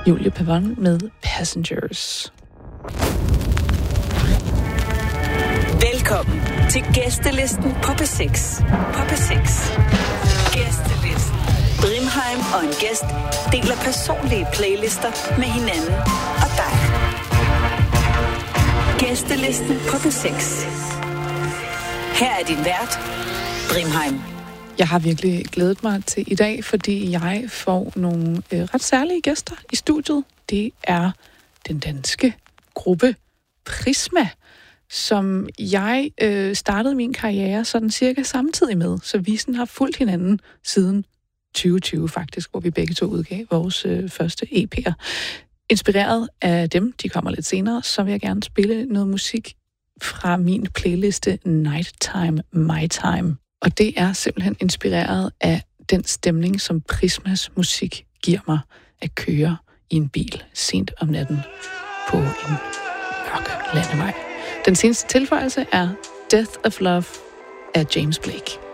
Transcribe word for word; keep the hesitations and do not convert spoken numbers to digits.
Julie Pavon med Passengers. Velkommen til gæstelisten på P seks. På P seks. Gæstelisten. Brimheim og en gæst deler personlige playlister med hinanden og dig. Gæstelisten på P seks. Her er din vært, Brimheim. Jeg har virkelig glædet mig til i dag, fordi jeg får nogle øh, ret særlige gæster i studiet. Det er den danske gruppe Prisma, som jeg øh, startede min karriere sådan cirka samtidig med. Så vi sådan har fulgt hinanden siden tyve tyve faktisk, hvor vi begge to udgav vores øh, første E P'er. Inspireret af dem, de kommer lidt senere, så vil jeg gerne spille noget musik fra min playliste Nighttime, My Time. Og det er simpelthen inspireret af den stemning, som Prismas musik giver mig at køre i en bil sent om natten på en mørk landevej. Den seneste tilføjelse er Death of Love af James Blake.